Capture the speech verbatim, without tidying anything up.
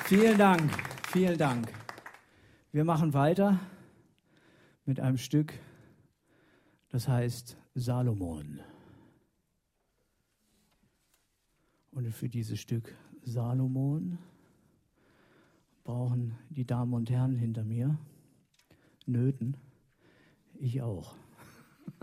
Vielen Dank, vielen Dank. Wir machen weiter mit einem Stück, das heißt Salomon. Und für dieses Stück Salomon brauchen die Damen und Herren hinter mir Nöten, ich auch.